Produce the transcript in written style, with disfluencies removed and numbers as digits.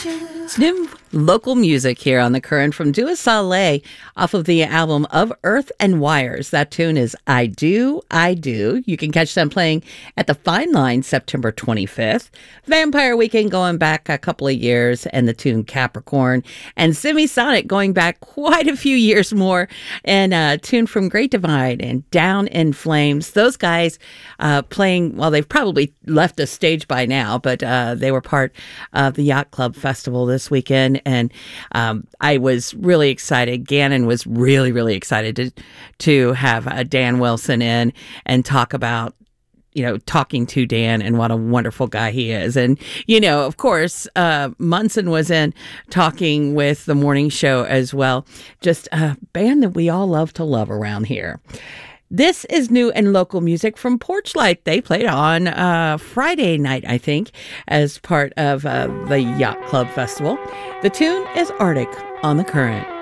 It's new local music here on The Current from Dua Saleh off of the album Of Earth and Wires. That tune is I Do, I Do. You can catch them playing at the Fine Line September 25th. Vampire Weekend going back a couple of years, and the tune Capricorn. And Semisonic going back quite a few years more, and a tune from Great Divide and Down in Flames. Those guys playing, well, they've probably left the stage by now, but they were part of the Yacht Club Festival this weekend, and I was really excited. Gannon was really, really excited to have Dan Wilson in and talk about, talking to Dan and what a wonderful guy he is. And, of course, Munson was in talking with the morning show as well. Just a band that we all love to love around here. This is new and local music from Porchlight. They played on Friday night, I think, as part of the Yacht Club Festival. The tune is Arctic on The Current.